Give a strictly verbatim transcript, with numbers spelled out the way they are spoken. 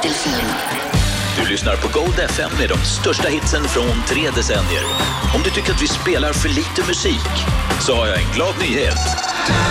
Delfin. Du lyssnar på Gold F M med de största hitsen från tre decennier. Om du tycker att vi spelar för lite musik så har jag en glad nyhet.